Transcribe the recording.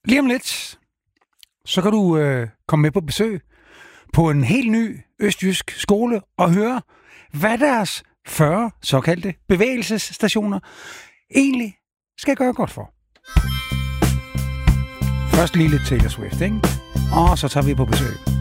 Lige om lidt, så kan du komme med på besøg på en helt ny østjysk skole og høre, hvad deres 40 såkaldte bevægelsesstationer egentlig skal gøre godt for. Først lige lidt Taylor Swift, ikke? Og så tager vi på besøg